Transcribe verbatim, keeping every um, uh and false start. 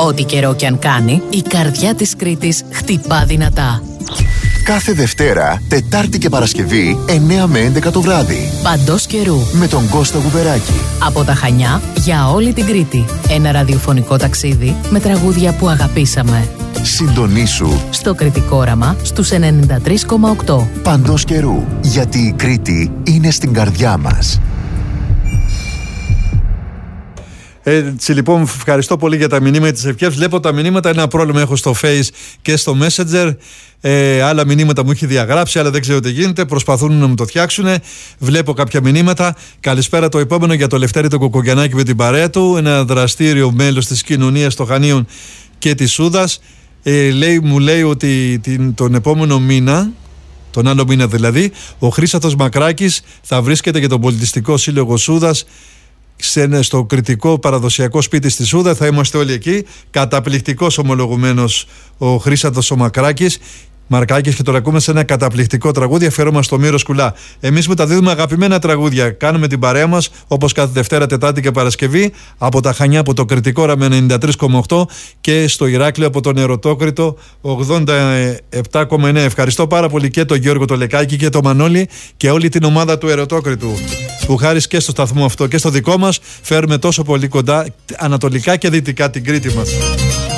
Ό,τι καιρό κι αν κάνει, η καρδιά της Κρήτης χτυπά δυνατά. Κάθε Δευτέρα, Τετάρτη και Παρασκευή, εννιά με έντεκα το βράδυ. Παντός καιρού. Με τον Κώστα Γουβεράκη. Από τα Χανιά για όλη την Κρήτη. Ένα ραδιοφωνικό ταξίδι με τραγούδια που αγαπήσαμε. Συντονίσου στο Κρητικό Όραμα στους ενενήντα τρία κόμμα οκτώ. Παντός καιρού. Γιατί η Κρήτη είναι στην καρδιά μας. Έτσι λοιπόν, ευχαριστώ πολύ για τα μηνύματα της ευχές. Βλέπω τα μηνύματα, ένα πρόβλημα έχω στο Face και στο Messenger. Ε, άλλα μηνύματα μου έχει διαγράψει, άλλα δεν ξέρω τι γίνεται. Προσπαθούν να μου το φτιάξουν. Βλέπω κάποια μηνύματα. Καλησπέρα το επόμενο για το Λευτέρη το Κοκογιαννάκη με την παρέα του. Ένα δραστήριο μέλος της κοινωνίας των Χανίων και της Σούδας. Ε, λέει, μου λέει ότι την, τον επόμενο μήνα, τον άλλο μήνα δηλαδή, ο Χρήσαθος Μακράκης θα βρίσκεται για τον Πολιτιστικό Σύλλογο Σούδας στο κριτικό παραδοσιακό σπίτι στη Σούδα. Θα είμαστε όλοι εκεί. Καταπληκτικός ομολογουμένος ο Χρήσαθος ο Μακράκης Μαρκάκης, και τώρα ακούμε σε ένα καταπληκτικό τραγούδι αφιέρωμα στο Μύρο Σκουλά. Εμείς μεταδίδουμε αγαπημένα τραγούδια. Κάνουμε την παρέα μας όπως κάθε Δευτέρα, Τετάρτη και Παρασκευή από τα Χανιά, από το Κρητικό Όραμα ενενήντα τρία κόμμα οκτώ και στο Ηράκλειο από τον Ερωτόκριτο ογδόντα επτά κόμμα εννέα. Ευχαριστώ πάρα πολύ και τον Γιώργο το Λεκάκη και τον Μανώλη και όλη την ομάδα του Ερωτόκριτου, που χάρη και στο σταθμό αυτό και στο δικό μας φέρουμε τόσο πολύ κοντά ανατολικά και δυτικά την Κρήτη μας.